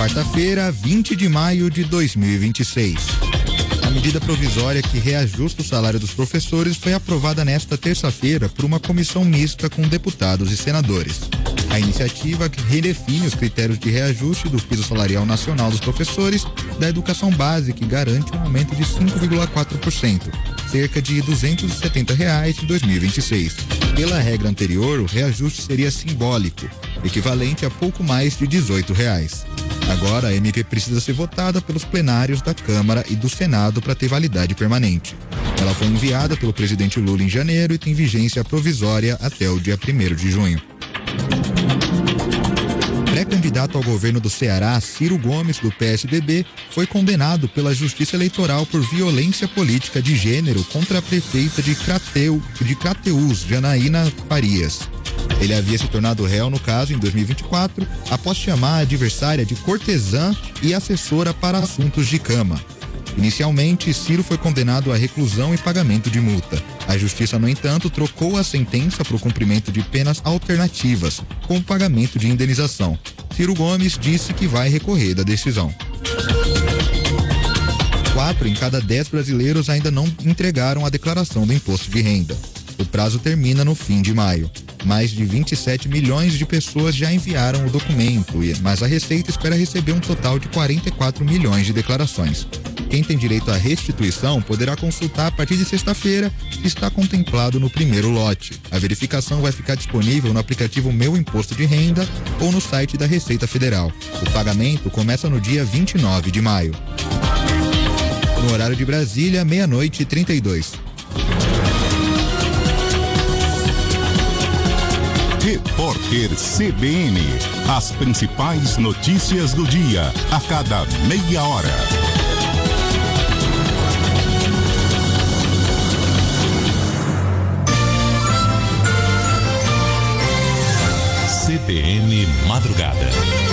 Quarta-feira, 20 de maio de 2026. A medida provisória que reajusta o salário dos professores foi aprovada nesta terça-feira por uma comissão mista com deputados e senadores. A iniciativa redefine os critérios de reajuste do piso salarial nacional dos professores da educação básica e garante um aumento de 5,4%, cerca de R$ 270 em 2026. Pela regra anterior, o reajuste seria simbólico, equivalente a pouco mais de R$ 18. Agora, a MP precisa ser votada pelos plenários da Câmara e do Senado para ter validade permanente. Ela foi enviada pelo presidente Lula em janeiro e tem vigência provisória até o dia 1º de junho. Pré-candidato ao governo do Ceará, Ciro Gomes, do PSDB, foi condenado pela Justiça Eleitoral por violência política de gênero contra a prefeita de Crateús, Janaína Farias. Ele havia se tornado réu no caso em 2024, após chamar a adversária de cortesã e assessora para assuntos de cama. Inicialmente, Ciro foi condenado à reclusão e pagamento de multa. A justiça, no entanto, trocou a sentença para o cumprimento de penas alternativas, com pagamento de indenização. Ciro Gomes disse que vai recorrer da decisão. 4 em cada 10 brasileiros ainda não entregaram a declaração do imposto de renda. O prazo termina no fim de maio. Mais de 27 milhões de pessoas já enviaram o documento, mas a Receita espera receber um total de 44 milhões de declarações. Quem tem direito à restituição poderá consultar a partir de sexta-feira se está contemplado no primeiro lote. A verificação vai ficar disponível no aplicativo Meu Imposto de Renda ou no site da Receita Federal. O pagamento começa no dia 29 de maio. No horário de Brasília, 00:32. Repórter CBN. As principais notícias do dia, a cada meia hora. CBN Madrugada.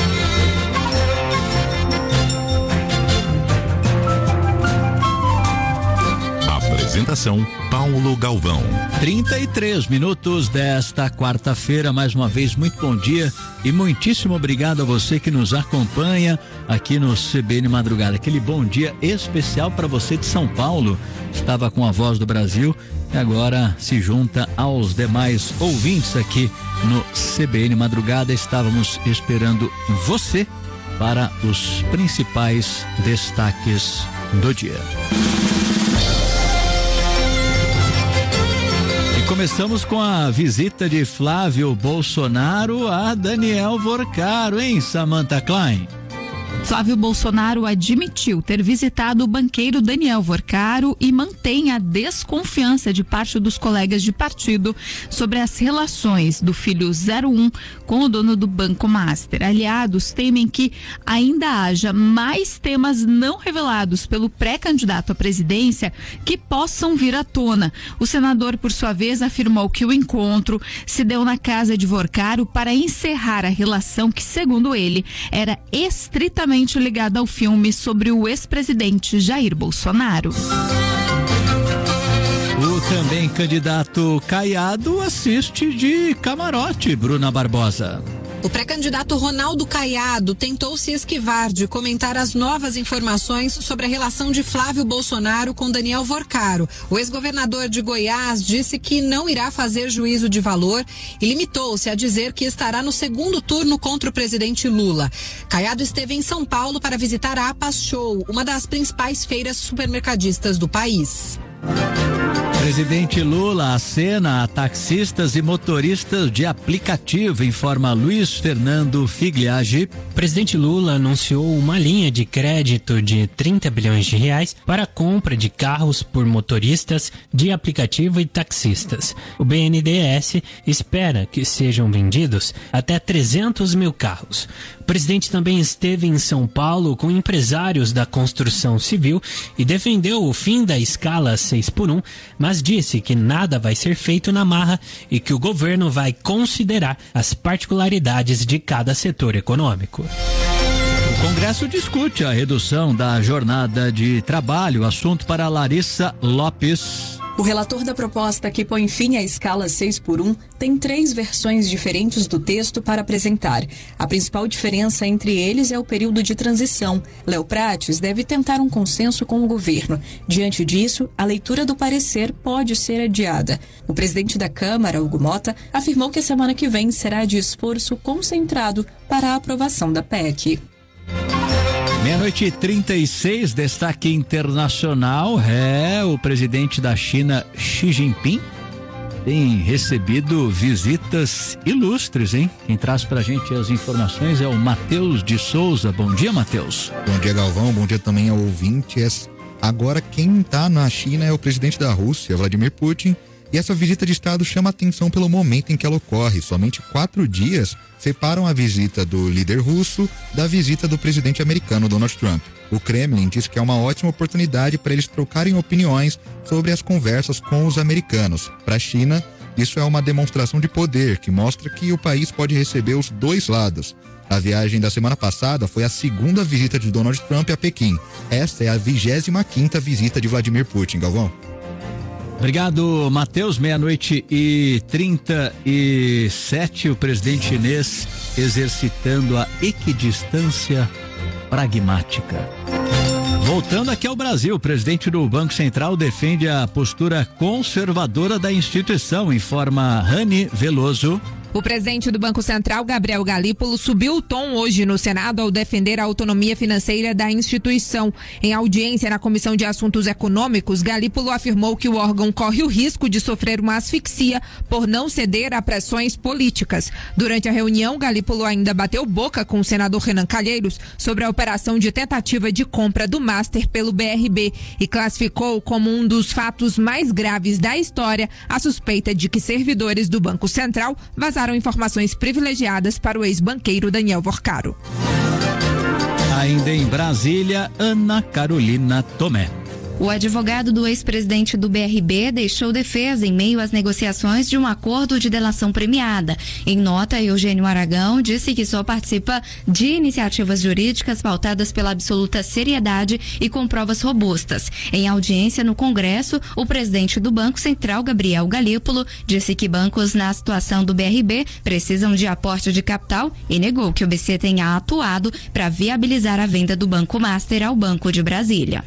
Apresentação Paulo Galvão. 33 minutos desta quarta-feira, mais uma vez, muito bom dia e muitíssimo obrigado a você que nos acompanha aqui no CBN Madrugada. Aquele bom dia especial para você de São Paulo, estava com a Voz do Brasil e agora se junta aos demais ouvintes aqui no CBN Madrugada. Estávamos esperando você para os principais destaques do dia. Começamos com a visita de Flávio Bolsonaro a Daniel Vorcaro, hein, Samantha Klein? Flávio Bolsonaro admitiu ter visitado o banqueiro Daniel Vorcaro e mantém a desconfiança de parte dos colegas de partido sobre as relações do filho 01 com o dono do Banco Master. Aliados temem que ainda haja mais temas não revelados pelo pré-candidato à presidência que possam vir à tona. O senador, por sua vez, afirmou que o encontro se deu na casa de Vorcaro para encerrar a relação que, segundo ele, era estritamente ligada ao filme sobre o ex-presidente Jair Bolsonaro. O também candidato Caiado assiste de camarote, Bruna Barbosa. O pré-candidato Ronaldo Caiado tentou se esquivar de comentar as novas informações sobre a relação de Flávio Bolsonaro com Daniel Vorcaro. O ex-governador de Goiás disse que não irá fazer juízo de valor e limitou-se a dizer que estará no segundo turno contra o presidente Lula. Caiado esteve em São Paulo para visitar a Apas Show, uma das principais feiras supermercadistas do país. Presidente Lula acena a taxistas e motoristas de aplicativo, informa Luiz Fernando Figliagi. Presidente Lula anunciou uma linha de crédito de 30 bilhões de reais para a compra de carros por motoristas de aplicativo e taxistas. O BNDES espera que sejam vendidos até 300 mil carros. O presidente também esteve em São Paulo com empresários da construção civil e defendeu o fim da escala 6x1, mas disse que nada vai ser feito na marra e que o governo vai considerar as particularidades de cada setor econômico. O Congresso discute a redução da jornada de trabalho, assunto para Larissa Lopes. O relator da proposta que põe fim à escala 6x1 tem 3 versões diferentes do texto para apresentar. A principal diferença entre eles é o período de transição. Léo Prates deve tentar um consenso com o governo. Diante disso, a leitura do parecer pode ser adiada. O presidente da Câmara, Hugo Mota, afirmou que a semana que vem será de esforço concentrado para a aprovação da PEC. 12:36, destaque internacional. O presidente da China, Xi Jinping, tem recebido visitas ilustres, hein? Quem traz pra gente as informações é o Matheus de Souza. Bom dia, Matheus. Bom dia, Galvão. Bom dia também ao ouvintes. Agora, quem tá na China é o presidente da Rússia, Vladimir Putin. E essa visita de Estado chama atenção pelo momento em que ela ocorre. Somente 4 dias separam a visita do líder russo da visita do presidente americano, Donald Trump. O Kremlin diz que é uma ótima oportunidade para eles trocarem opiniões sobre as conversas com os americanos. Para a China, isso é uma demonstração de poder que mostra que o país pode receber os dois lados. A viagem da semana passada foi a 2ª visita de Donald Trump a Pequim. Esta é a 25ª visita de Vladimir Putin, Galvão. Obrigado, Matheus. 12:37, o presidente chinês exercitando a equidistância pragmática. Voltando aqui ao Brasil, o presidente do Banco Central defende a postura conservadora da instituição, informa Rani Veloso. O presidente do Banco Central, Gabriel Galípolo, subiu o tom hoje no Senado ao defender a autonomia financeira da instituição. Em audiência na Comissão de Assuntos Econômicos, Galípolo afirmou que o órgão corre o risco de sofrer uma asfixia por não ceder a pressões políticas. Durante a reunião, Galípolo ainda bateu boca com o senador Renan Calheiros sobre a operação de tentativa de compra do Master pelo BRB e classificou como um dos fatos mais graves da história a suspeita de que servidores do Banco Central vazaram informações privilegiadas para o ex-banqueiro Daniel Vorcaro. Ainda em Brasília, Ana Carolina Tomé. O advogado do ex-presidente do BRB deixou defesa em meio às negociações de um acordo de delação premiada. Em nota, Eugênio Aragão disse que só participa de iniciativas jurídicas pautadas pela absoluta seriedade e com provas robustas. Em audiência no Congresso, o presidente do Banco Central, Gabriel Galípolo, disse que bancos na situação do BRB precisam de aporte de capital e negou que o BC tenha atuado para viabilizar a venda do Banco Master ao Banco de Brasília.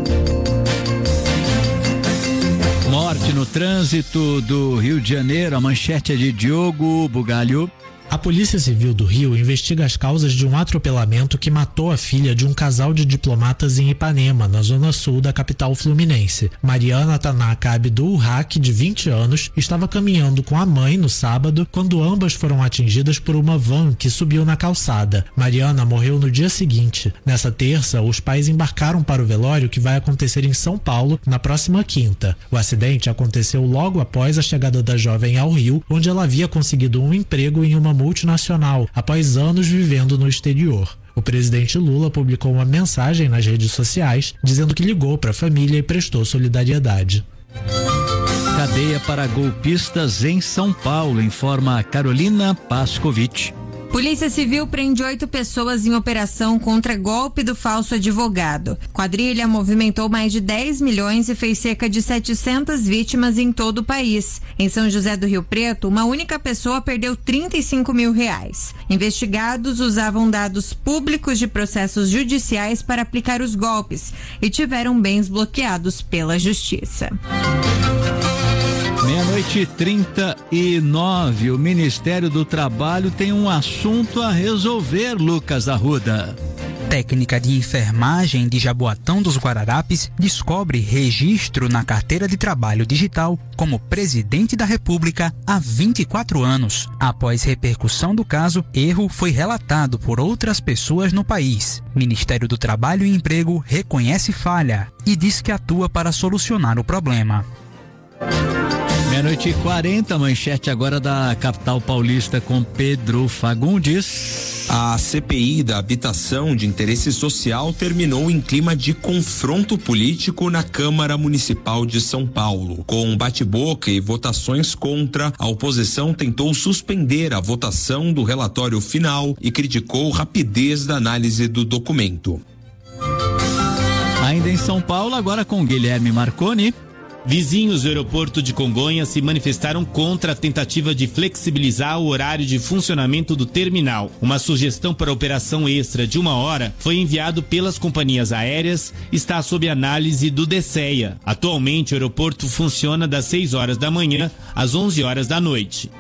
Morte no trânsito do Rio de Janeiro. A manchete é de Diogo Bugalho. A Polícia Civil do Rio investiga as causas de um atropelamento que matou a filha de um casal de diplomatas em Ipanema, na zona sul da capital fluminense. Mariana Tanaka Abdul Haq, de 20 anos, estava caminhando com a mãe no sábado quando ambas foram atingidas por uma van que subiu na calçada. Mariana morreu no dia seguinte. Nessa terça, os pais embarcaram para o velório que vai acontecer em São Paulo na próxima quinta. O acidente aconteceu logo após a chegada da jovem ao Rio, onde ela havia conseguido um emprego em uma multinacional, após anos vivendo no exterior. O presidente Lula publicou uma mensagem nas redes sociais dizendo que ligou para a família e prestou solidariedade. Cadeia para golpistas em São Paulo, informa Carolina Pascovitch. Polícia Civil prende 8 pessoas em operação contra golpe do falso advogado. Quadrilha movimentou mais de 10 milhões e fez cerca de 700 vítimas em todo o país. Em São José do Rio Preto, uma única pessoa perdeu R$35 mil. Investigados usavam dados públicos de processos judiciais para aplicar os golpes e tiveram bens bloqueados pela Justiça. 12:39, o Ministério do Trabalho tem um assunto a resolver, Lucas Arruda. Técnica de enfermagem de Jaboatão dos Guararapes descobre registro na carteira de trabalho digital como presidente da República há 24 anos. Após repercussão do caso, erro foi relatado por outras pessoas no país. Ministério do Trabalho e Emprego reconhece falha e diz que atua para solucionar o problema. 12:40, manchete agora da capital paulista com Pedro Fagundes. A CPI da habitação de interesse social terminou em clima de confronto político na Câmara Municipal de São Paulo. Com bate-boca e votações contra, a oposição tentou suspender a votação do relatório final e criticou rapidez da análise do documento. Ainda em São Paulo, agora com Guilherme Marconi. Vizinhos do aeroporto de Congonhas se manifestaram contra a tentativa de flexibilizar o horário de funcionamento do terminal. Uma sugestão para operação extra de 1 hora foi enviado pelas companhias aéreas e está sob análise do DCEA. Atualmente, o aeroporto funciona das 6 horas da manhã às 11 horas da noite.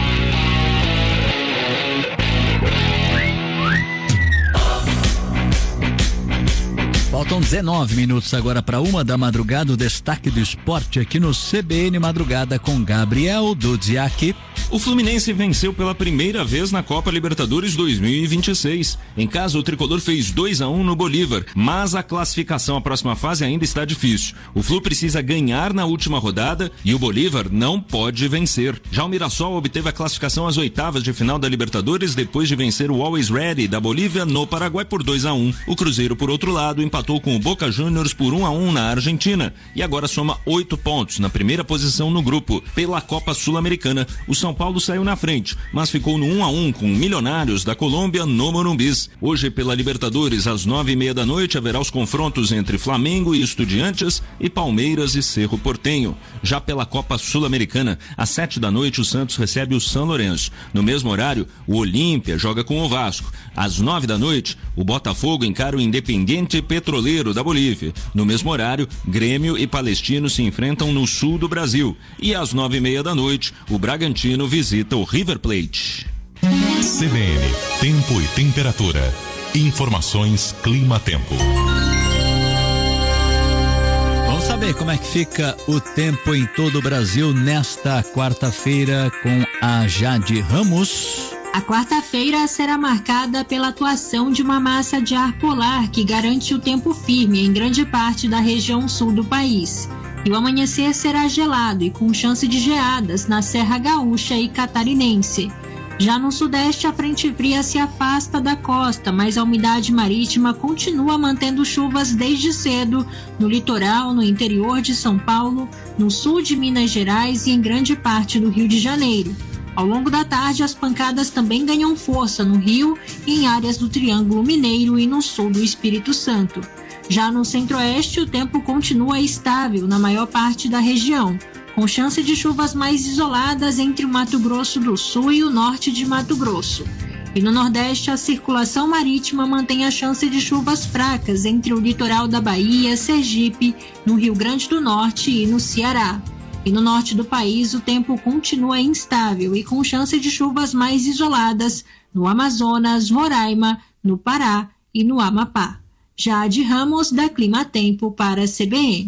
Faltam 19 minutos agora para 1h da o destaque do esporte aqui no CBN Madrugada com Gabriel Dudziak. O Fluminense venceu pela primeira vez na Copa Libertadores 2026. Em casa, o tricolor fez 2-1 no Bolívar, mas a classificação à próxima fase ainda está difícil. O Flu precisa ganhar na última rodada e o Bolívar não pode vencer. Já o Mirassol obteve a classificação às oitavas de final da Libertadores depois de vencer o Always Ready da Bolívia no Paraguai por 2-1. O Cruzeiro, por outro lado, empatou com o Boca Juniors por 1-1 na Argentina e agora soma 8 pontos na primeira posição no grupo. Pela Copa Sul-Americana, o São Paulo saiu na frente, mas ficou no 1-1 com Milionários da Colômbia no Morumbis. Hoje, pela Libertadores, às 9h30 da noite, haverá os confrontos entre Flamengo e Estudiantes e Palmeiras e Cerro Porteño. Já pela Copa Sul-Americana, às 7 da noite, o Santos recebe o São Lourenço. No mesmo horário, o Olímpia joga com o Vasco. Às 9 da noite, o Botafogo encara o Independiente Petroleiro da Bolívia. No mesmo horário, Grêmio e Palestino se enfrentam no sul do Brasil. E às 9h30 da noite, o Bragantino visita o River Plate. CBN, tempo e temperatura. Informações Clima-Tempo. Vamos saber como é que fica o tempo em todo o Brasil nesta quarta-feira com a Jade Ramos. A quarta-feira será marcada pela atuação de uma massa de ar polar que garante o tempo firme em grande parte da região sul do país. E o amanhecer será gelado e com chance de geadas na Serra Gaúcha e Catarinense. Já no sudeste, a frente fria se afasta da costa, mas a umidade marítima continua mantendo chuvas desde cedo no litoral, no interior de São Paulo, no sul de Minas Gerais e em grande parte do Rio de Janeiro. Ao longo da tarde, as pancadas também ganham força no Rio e em áreas do Triângulo Mineiro e no sul do Espírito Santo. Já no centro-oeste, o tempo continua estável na maior parte da região, com chance de chuvas mais isoladas entre o Mato Grosso do Sul e o norte de Mato Grosso. E no nordeste, a circulação marítima mantém a chance de chuvas fracas entre o litoral da Bahia, Sergipe, no Rio Grande do Norte e no Ceará. E no norte do país, o tempo continua instável e com chance de chuvas mais isoladas no Amazonas, Roraima, no Pará e no Amapá. Jade Ramos, da Clima-Tempo, para a CBN.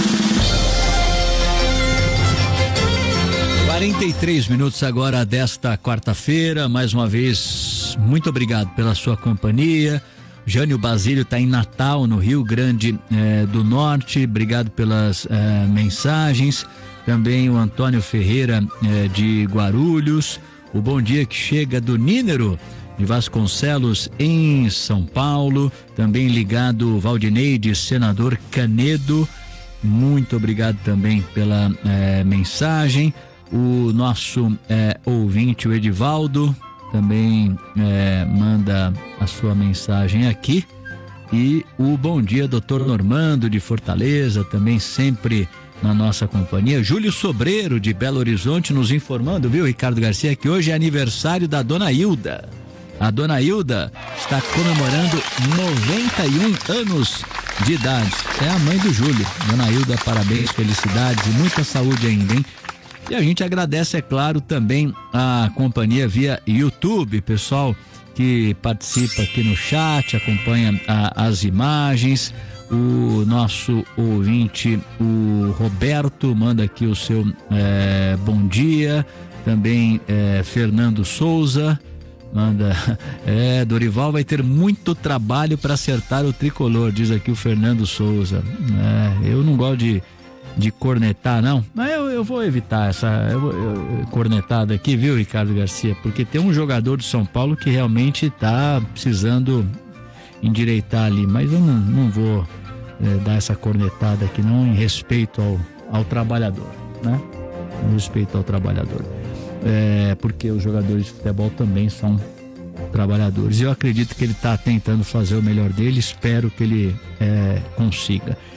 43 minutos agora desta quarta-feira. Mais uma vez, muito obrigado pela sua companhia. Jânio Basílio está em Natal, no Rio Grande do Norte. Obrigado pelas mensagens. Também o Antônio Ferreira de Guarulhos. O bom dia que chega do Nínero de Vasconcelos em São Paulo. Também ligado Valdineide, Senador Canedo. Muito obrigado também pela mensagem. O nosso ouvinte, o Edivaldo, também manda a sua mensagem aqui. E o bom dia, doutor Normando de Fortaleza, também sempre na nossa companhia. Júlio Sobreiro de Belo Horizonte nos informando, viu, Ricardo Garcia, que hoje é aniversário da dona Hilda. A dona Hilda está comemorando 91 anos de idade. É a mãe do Júlio. Dona Hilda, parabéns, felicidades e muita saúde ainda, hein? E a gente agradece, é claro, também a companhia via YouTube, pessoal que participa aqui no chat, acompanha as imagens. O nosso ouvinte, o Roberto, manda aqui o seu bom dia. Também Fernando Souza manda, Dorival vai ter muito trabalho para acertar o tricolor, diz aqui o Fernando Souza. Eu não gosto de cornetar, não, mas eu vou evitar essa cornetada aqui, viu, Ricardo Garcia, porque tem um jogador de São Paulo que realmente está precisando endireitar ali, mas eu não vou dar essa cornetada aqui não, em respeito ao trabalhador, né? Em respeito ao trabalhador, porque os jogadores de futebol também são trabalhadores. Eu acredito que ele está tentando fazer o melhor dele, espero que ele consiga.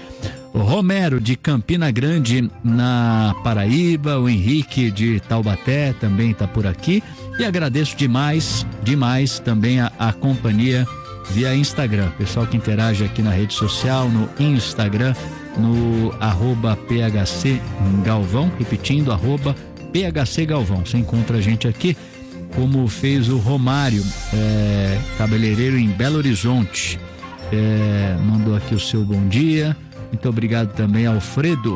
o Romero de Campina Grande, na Paraíba, o Henrique de Taubaté também está por aqui. E agradeço demais também a companhia via Instagram. Pessoal que interage aqui na rede social, no Instagram, no @PHC Galvão, repetindo, @PHC Galvão. Você encontra a gente aqui, como fez o Romário, cabeleireiro em Belo Horizonte. Mandou aqui o seu bom dia. Muito obrigado também ao Alfredo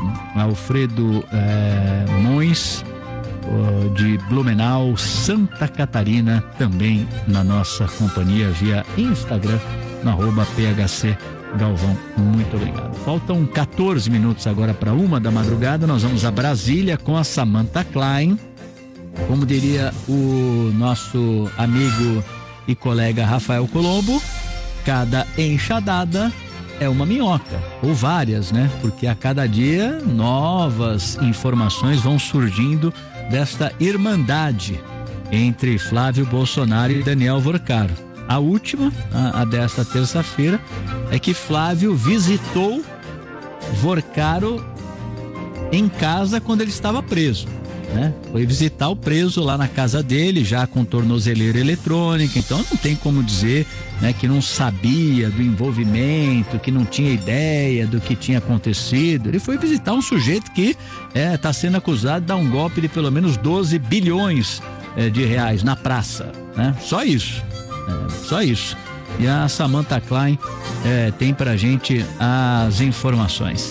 Mões, de Blumenau, Santa Catarina, também na nossa companhia via Instagram, no @PHC Galvão. Muito obrigado. Faltam 14 minutos agora para 1 da madrugada. Nós vamos a Brasília com a Samantha Klein. Como diria o nosso amigo e colega Rafael Colombo, cada enxadada é uma minhoca, ou várias, né? Porque a cada dia novas informações vão surgindo desta irmandade entre Flávio Bolsonaro e Daniel Vorcaro. A última, a desta terça-feira, é que Flávio visitou Vorcaro em casa quando ele estava preso, né? Foi visitar o preso lá na casa dele, já com tornozeleira eletrônica. Então não tem como dizer, né, que não sabia do envolvimento, que não tinha ideia do que tinha acontecido. Ele foi visitar um sujeito que está sendo acusado de dar um golpe de pelo menos 12 bilhões de reais na praça, né? Só isso. E a Samantha Klein tem pra gente as informações.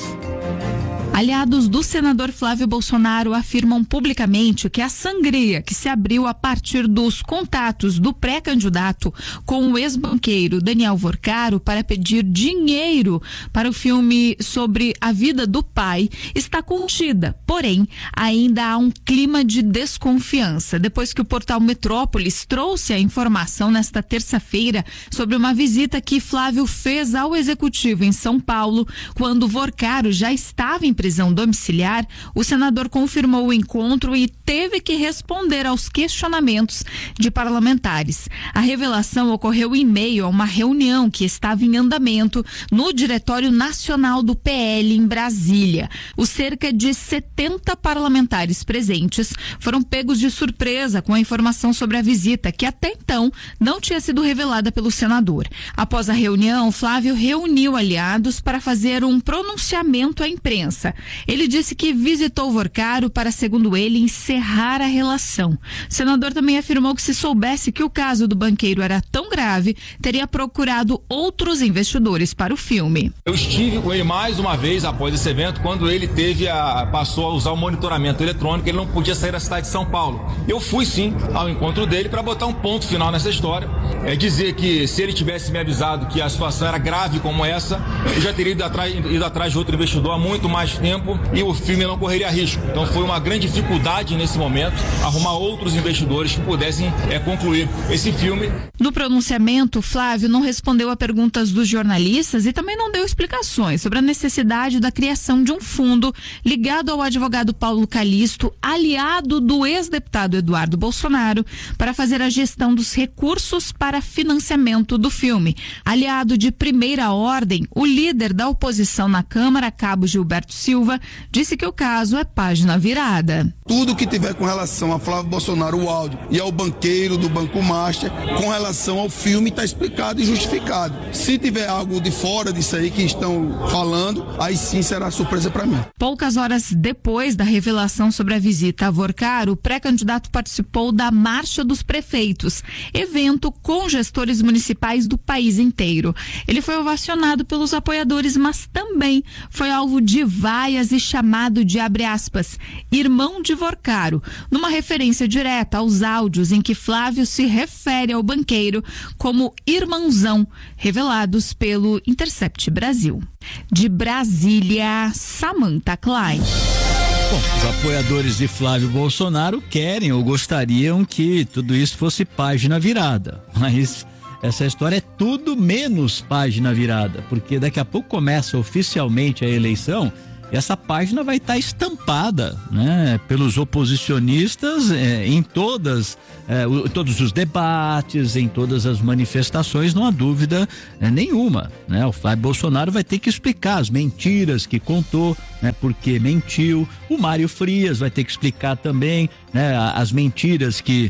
Aliados do senador Flávio Bolsonaro afirmam publicamente que a sangria que se abriu a partir dos contatos do pré-candidato com o ex-banqueiro Daniel Vorcaro para pedir dinheiro para o filme sobre a vida do pai está contida. Porém, ainda há um clima de desconfiança depois que o portal Metrópolis trouxe a informação nesta terça-feira sobre uma visita que Flávio fez ao executivo em São Paulo quando Vorcaro já estava em prisão domiciliar. O senador confirmou o encontro e teve que responder aos questionamentos de parlamentares. A revelação ocorreu em meio a uma reunião que estava em andamento no Diretório Nacional do PL em Brasília. Os cerca de 70 parlamentares presentes foram pegos de surpresa com a informação sobre a visita, que até então não tinha sido revelada pelo senador. Após a reunião, Flávio reuniu aliados para fazer um pronunciamento à imprensa. Ele disse que visitou Vorcaro para, segundo ele, encerrar a relação. O senador também afirmou que, se soubesse que o caso do banqueiro era tão grave, teria procurado outros investidores para o filme. Eu estive com ele mais uma vez após esse evento, quando ele passou a usar o monitoramento eletrônico. Ele não podia sair da cidade de São Paulo. Eu fui sim ao encontro dele para botar um ponto final nessa história. Dizer que, se ele tivesse me avisado que a situação era grave como essa, eu já teria ido atrás de outro investidor há muito mais tempo e o filme não correria risco. Então foi uma grande dificuldade nesse momento arrumar outros investidores que pudessem concluir esse filme. No pronunciamento, Flávio não respondeu a perguntas dos jornalistas e também não deu explicações sobre a necessidade da criação de um fundo ligado ao advogado Paulo Calixto, aliado do ex-deputado Eduardo Bolsonaro, para fazer a gestão dos recursos para financiamento do filme. Aliado de primeira ordem, o líder da oposição na Câmara, Cabo Gilberto Silva, disse que o caso é página virada. Tudo que tiver com relação a Flávio Bolsonaro, o áudio, e ao banqueiro do Banco Master, com relação ao filme, está explicado e justificado. Se tiver algo de fora disso aí que estão falando, aí sim será surpresa para mim. Poucas horas depois da revelação sobre a visita a Vorcaro, o pré-candidato participou da Marcha dos Prefeitos, evento com gestores municipais do país inteiro. Ele foi ovacionado pelos apoiadores, mas também foi alvo de vaias e chamado de, abre aspas, irmão de Vorcaro, numa referência direta aos áudios em que Flávio se refere ao banqueiro como irmãozão, revelados pelo Intercept Brasil. De Brasília, Samantha Klein. Bom, os apoiadores de Flávio Bolsonaro querem ou gostariam que tudo isso fosse página virada, mas essa história é tudo menos página virada, porque daqui a pouco começa oficialmente a eleição essa página vai estar estampada, né, pelos oposicionistas em todos os debates, em todas as manifestações, não há dúvida nenhuma, né? O Flávio Bolsonaro vai ter que explicar as mentiras que contou, né, porque mentiu. O Mário Frias vai ter que explicar também, né, as mentiras que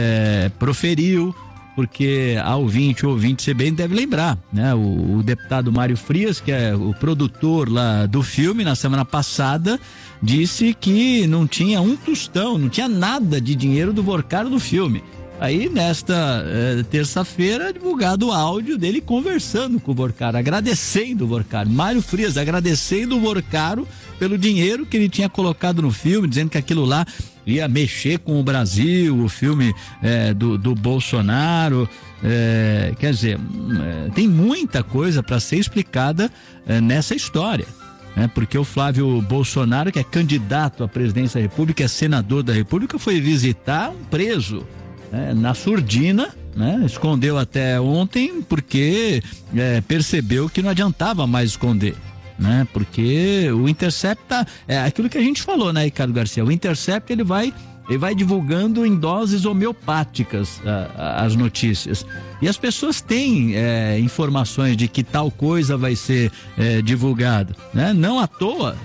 proferiu. Porque o ouvinte CBN deve lembrar, né? O deputado Mário Frias, que é o produtor lá do filme, na semana passada, disse que não tinha um tostão, não tinha nada de dinheiro do Vorcaro do filme. Aí, nesta terça-feira, divulgado o áudio dele conversando com o Vorcaro, agradecendo o Vorcaro. Mário Frias agradecendo o Vorcaro pelo dinheiro que ele tinha colocado no filme, dizendo que aquilo lá ia mexer com o Brasil, o filme do Bolsonaro. Quer dizer, tem muita coisa para ser explicada nessa história. Porque o Flávio Bolsonaro, que é candidato à presidência da República, é senador da República, foi visitar um preso na surdina, né? Escondeu até ontem porque percebeu que não adiantava mais esconder, né? Porque o Intercept é aquilo que a gente falou, né, Ricardo Garcia? O Intercept ele vai divulgando em doses homeopáticas as notícias, e as pessoas têm informações de que tal coisa vai ser divulgada, né? Não à toa,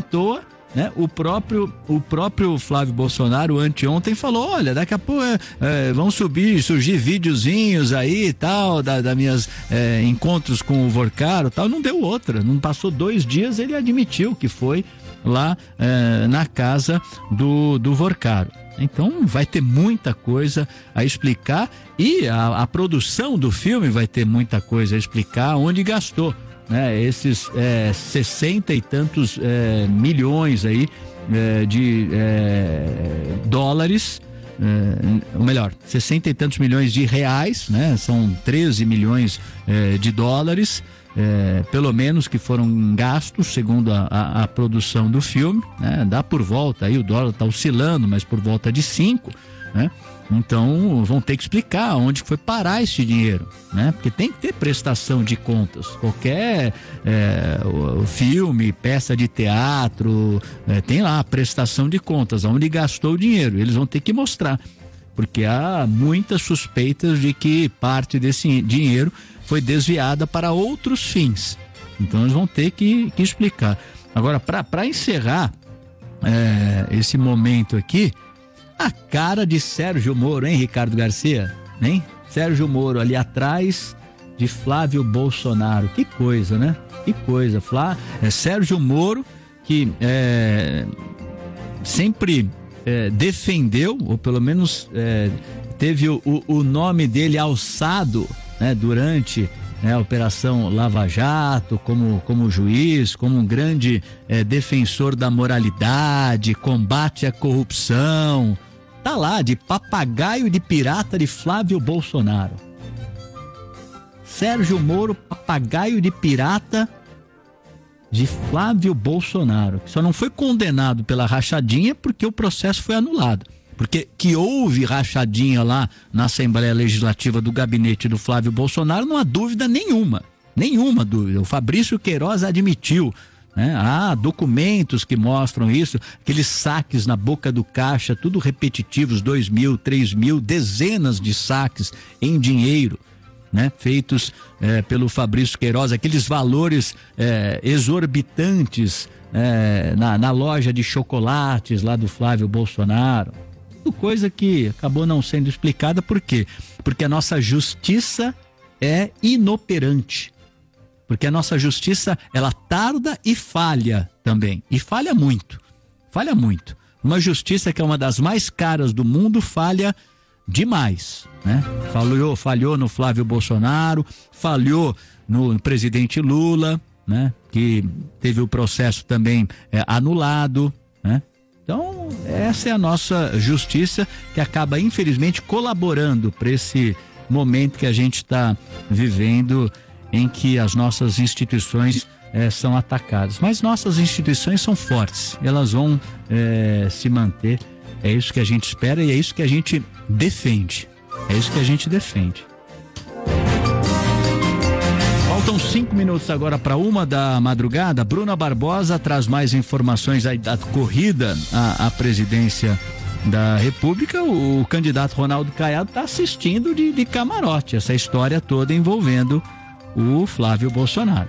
né? O próprio Flávio Bolsonaro anteontem falou: olha, daqui a pouco vão surgir videozinhos aí e tal, da minhas encontros com o Vorcaro, tal. Não deu outra, não passou 2 dias, ele admitiu que foi lá na casa do Vorcaro. Então vai ter muita coisa a explicar, e a produção do filme vai ter muita coisa a explicar onde gastou, né, esses 60 e tantos milhões aí de dólares, ou melhor, 60 e tantos milhões de reais, né? São 13 milhões de dólares, pelo menos, que foram gastos segundo a produção do filme, né? Dá por volta aí, o dólar está oscilando, mas por volta de 5, né? Então vão ter que explicar onde foi parar esse dinheiro, né? Porque tem que ter prestação de contas. Qualquer filme, peça de teatro, tem lá a prestação de contas, onde gastou o dinheiro. Eles vão ter que mostrar, porque há muitas suspeitas de que parte desse dinheiro foi desviada para outros fins. Então eles vão ter que explicar. Agora, para encerrar esse momento aqui, a cara de Sérgio Moro, hein, Ricardo Garcia? Hein? Sérgio Moro ali atrás de Flávio Bolsonaro. Que coisa, né? Que coisa. Sérgio Moro, que sempre defendeu, ou pelo menos teve o nome dele alçado, né, durante a Operação Lava Jato, como juiz, como um grande defensor da moralidade, combate à corrupção. Tá lá, de papagaio de pirata de Flávio Bolsonaro. Sérgio Moro, papagaio de pirata de Flávio Bolsonaro, que só não foi condenado pela rachadinha porque o processo foi anulado. Porque que houve rachadinha lá na Assembleia Legislativa do gabinete do Flávio Bolsonaro, não há dúvida nenhuma dúvida. O Fabrício Queiroz admitiu, né? Há documentos que mostram isso, aqueles saques na boca do caixa, tudo repetitivos, 2 mil, 3 mil, dezenas de saques em dinheiro, né? Feitos pelo Fabrício Queiroz, aqueles valores exorbitantes na loja de chocolates lá do Flávio Bolsonaro. Coisa que acabou não sendo explicada. Por quê? Porque a nossa justiça é inoperante. Porque a nossa justiça, ela tarda e falha também. E falha muito. Uma justiça que é uma das mais caras do mundo falha demais, né? Falhou no Flávio Bolsonaro, falhou no presidente Lula, né? Que teve o processo também anulado, né? Então, essa é a nossa justiça, que acaba, infelizmente, colaborando para esse momento que a gente está vivendo, em que as nossas instituições são atacadas. Mas nossas instituições são fortes, elas vão se manter. É isso que a gente espera e é isso que a gente defende. Faltam 5 minutos agora para 1h da Bruna Barbosa traz mais informações aí da corrida à presidência da República. O candidato Ronaldo Caiado está assistindo de camarote essa história toda envolvendo o Flávio Bolsonaro.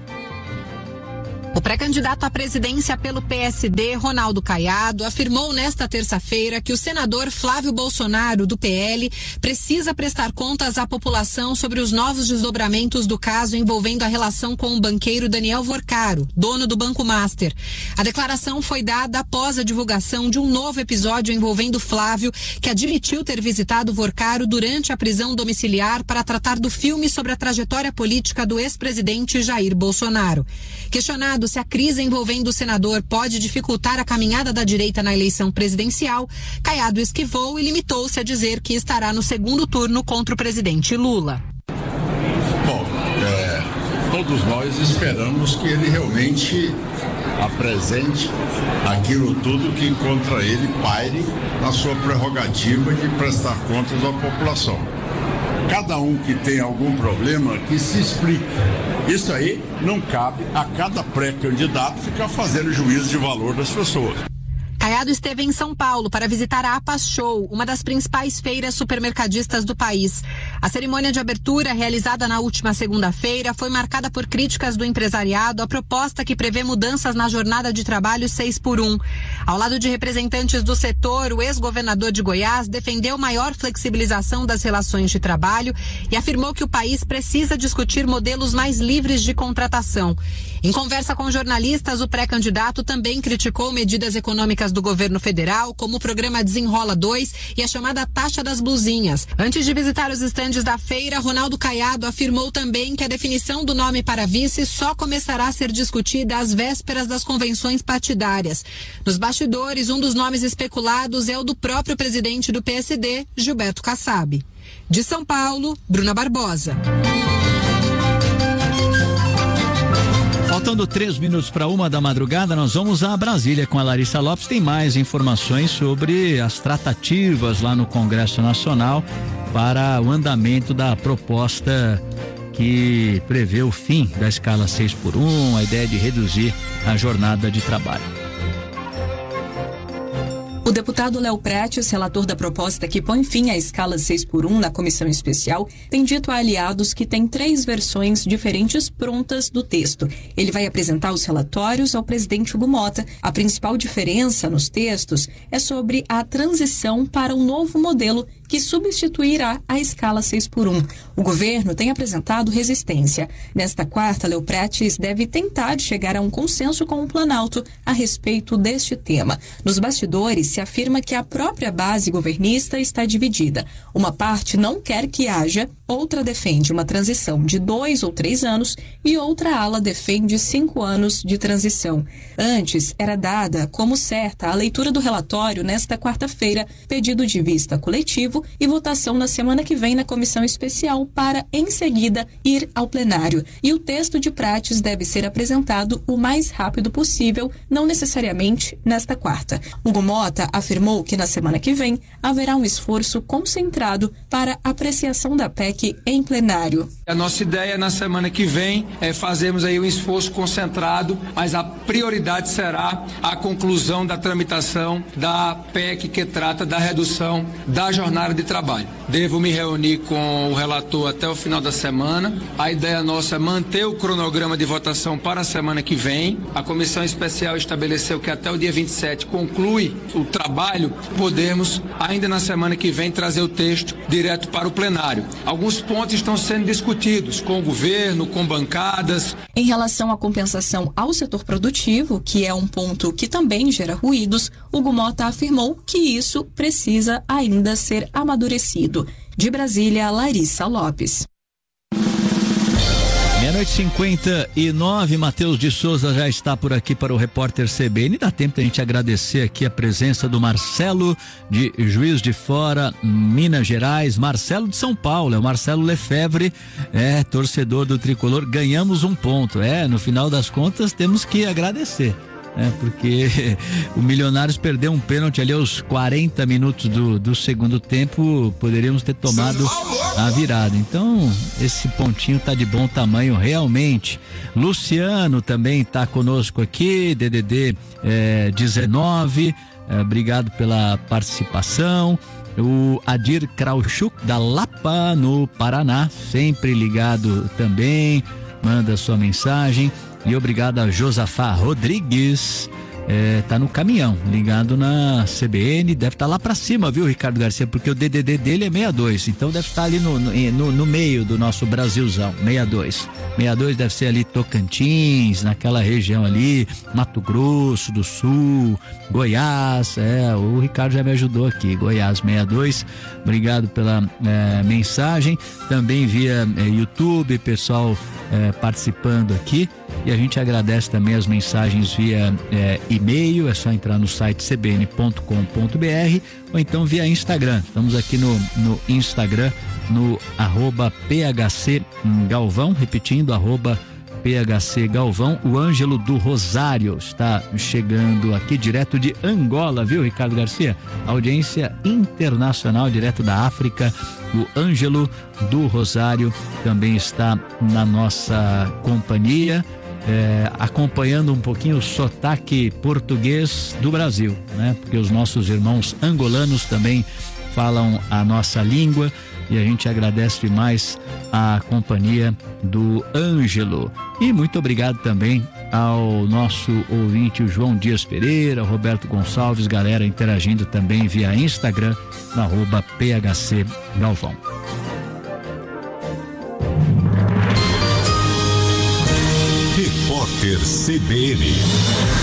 O pré-candidato à presidência pelo PSD, Ronaldo Caiado, afirmou nesta terça-feira que o senador Flávio Bolsonaro, do PL, precisa prestar contas à população sobre os novos desdobramentos do caso envolvendo a relação com o banqueiro Daniel Vorcaro, dono do Banco Master. A declaração foi dada após a divulgação de um novo episódio envolvendo Flávio, que admitiu ter visitado Vorcaro durante a prisão domiciliar para tratar do filme sobre a trajetória política do ex-presidente Jair Bolsonaro. Questionado se a crise envolvendo o senador pode dificultar a caminhada da direita na eleição presidencial, Caiado esquivou e limitou-se a dizer que estará no segundo turno contra o presidente Lula. Bom, todos nós esperamos que ele realmente apresente aquilo tudo que contra ele paire na sua prerrogativa de prestar contas à população. Cada um que tem algum problema que se explique. Isso aí não cabe a cada pré-candidato ficar fazendo juízo de valor das pessoas. Caiado esteve em São Paulo para visitar a APAS Show, uma das principais feiras supermercadistas do país. A cerimônia de abertura, realizada na última segunda-feira, foi marcada por críticas do empresariado à proposta que prevê mudanças na jornada de trabalho 6x1. Ao lado de representantes do setor, o ex-governador de Goiás defendeu maior flexibilização das relações de trabalho e afirmou que o país precisa discutir modelos mais livres de contratação. Em conversa com jornalistas, o pré-candidato também criticou medidas econômicas do governo federal, como o programa Desenrola 2 e a chamada taxa das blusinhas. Antes de visitar os estandes da feira, Ronaldo Caiado afirmou também que a definição do nome para vice só começará a ser discutida às vésperas das convenções partidárias. Nos bastidores, um dos nomes especulados é o do próprio presidente do PSD, Gilberto Kassab. De São Paulo, Bruna Barbosa. Faltando 3 minutos para 1h, nós vamos a Brasília com a Larissa Lopes. Tem mais informações sobre as tratativas lá no Congresso Nacional para o andamento da proposta que prevê o fim da escala 6x1, a ideia de reduzir a jornada de trabalho. O deputado Léo Prates, relator da proposta que põe fim à escala 6x1 na comissão especial, tem dito a aliados que tem 3 versões diferentes prontas do texto. Ele vai apresentar os relatórios ao presidente Hugo Mota. A principal diferença nos textos é sobre a transição para um novo modelo que substituirá a escala 6x1. O governo tem apresentado resistência. Nesta quarta, Léo Prates deve tentar chegar a um consenso com o Planalto a respeito deste tema. Nos bastidores, se afirma que a própria base governista está dividida. Uma parte não quer que haja, outra defende uma transição de 2 ou 3 anos e outra ala defende 5 anos de transição. Antes, era dada como certa a leitura do relatório nesta quarta-feira, pedido de vista coletivo e votação na semana que vem na comissão especial para, em seguida, ir ao plenário. E o texto de Prates deve ser apresentado o mais rápido possível, não necessariamente nesta quarta. Hugo Mota afirmou que na semana que vem haverá um esforço concentrado para apreciação da PEC em plenário. A nossa ideia na semana que vem é fazermos aí um esforço concentrado, mas a prioridade será a conclusão da tramitação da PEC que trata da redução da jornada de trabalho. Devo me reunir com o relator até o final da semana. A ideia nossa é manter o cronograma de votação para a semana que vem. A comissão especial estabeleceu que até o dia 27 conclui o trabalho, podemos ainda na semana que vem trazer o texto direto para o plenário. Alguns pontos estão sendo discutidos com o governo, com bancadas. Em relação à compensação ao setor produtivo, que é um ponto que também gera ruídos, Hugo Mota afirmou que isso precisa ainda ser amadurecido. De Brasília, Larissa Lopes. 12h59, Matheus de Souza já está por aqui para o repórter CBN. Dá tempo da gente agradecer aqui a presença do Marcelo de Juiz de Fora, Minas Gerais, Marcelo de São Paulo, é o Marcelo Lefebvre, torcedor do Tricolor. Ganhamos um ponto, no final das contas temos que agradecer. né? Porque o Milionários perdeu um pênalti ali aos 40 minutos do segundo tempo, poderíamos ter tomado a virada. Então, esse pontinho tá de bom tamanho realmente. Luciano também tá conosco aqui, DDD 19, obrigado pela participação. O Adir Krauchuk da Lapa, no Paraná, sempre ligado também, manda sua mensagem. E obrigado a Josafá Rodrigues, tá no caminhão, ligado na CBN, deve estar lá pra cima, viu, Ricardo Garcia, porque o DDD dele é 62, então deve estar ali no meio do nosso Brasilzão, 62 deve ser ali Tocantins, naquela região ali, Mato Grosso do Sul, Goiás, o Ricardo já me ajudou aqui, Goiás 62, obrigado pela mensagem, também via YouTube, pessoal participando aqui, e a gente agradece também as mensagens via e-mail, é só entrar no site cbn.com.br ou então via Instagram. Estamos aqui no Instagram, no @PHCGalvão, repetindo, @PHCGalvão. O Ângelo do Rosário está chegando aqui direto de Angola, viu, Ricardo Garcia? Audiência internacional, direto da África. O Ângelo do Rosário também está na nossa companhia. Acompanhando um pouquinho o sotaque português do Brasil, né? Porque os nossos irmãos angolanos também falam a nossa língua e a gente agradece demais a companhia do Ângelo. E muito obrigado também ao nosso ouvinte, o João Dias Pereira, o Roberto Gonçalves, galera interagindo também via Instagram, no @PHCGalvão. Repórter CBN.